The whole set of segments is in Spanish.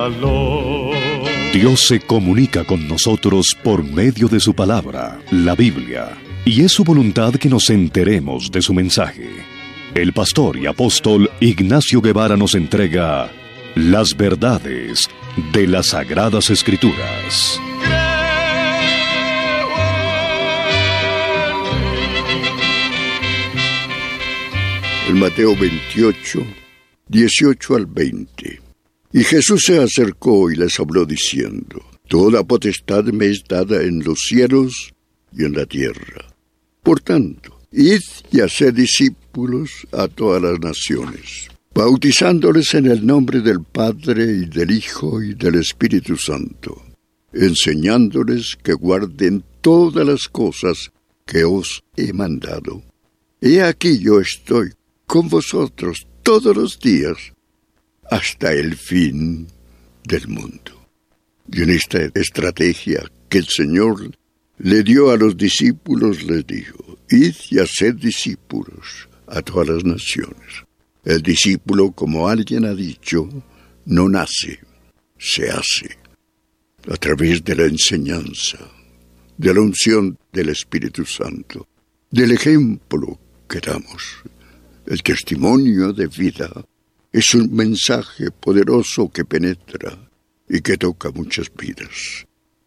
valor. Dios se comunica con nosotros por medio de su palabra, la Biblia, y es su voluntad que nos enteremos de su mensaje. El pastor y apóstol Ignacio Guevara nos entrega las verdades de las Sagradas Escrituras. En Mateo 28, 18 al 20. Y Jesús se acercó y les habló diciendo: Toda potestad me es dada en los cielos y en la tierra. Por tanto, id y haced discípulos a todas las naciones, bautizándoles en el nombre del Padre y del Hijo y del Espíritu Santo, enseñándoles que guarden todas las cosas que os he mandado. He aquí yo estoy con vosotros todos los días hasta el fin del mundo. Y en esta estrategia que el Señor le dio a los discípulos, les dijo: id y haced discípulos a todas las naciones. El discípulo, como alguien ha dicho, no nace, se hace, a través de la enseñanza, de la unción del Espíritu Santo, del ejemplo que damos. El testimonio de vida es un mensaje poderoso que penetra y que toca muchas vidas.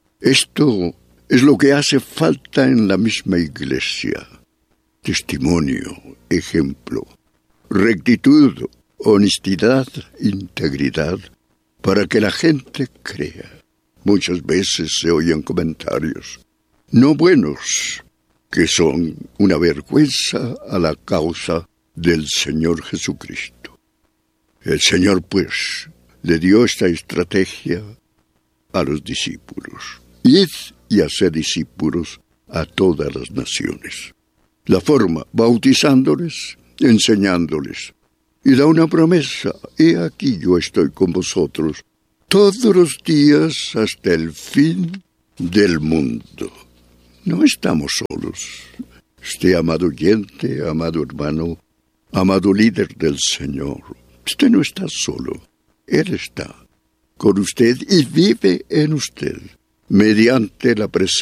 Esto es lo que hace falta en la misma iglesia: testimonio, ejemplo, rectitud, honestidad, integridad, para que la gente crea. Muchas veces se oyen comentarios no buenos que son una vergüenza a la causa del Señor Jesucristo. El Señor, pues, le dio esta estrategia a los discípulos: id y haced discípulos a todas las naciones. La forma: bautizándoles, enseñándoles. Y da una promesa: he aquí yo estoy con vosotros todos los días hasta el fin del mundo. No estamos solos. Usted, amado oyente, amado hermano, amado líder del Señor, usted no está solo. Él está con usted y vive en usted mediante la presencia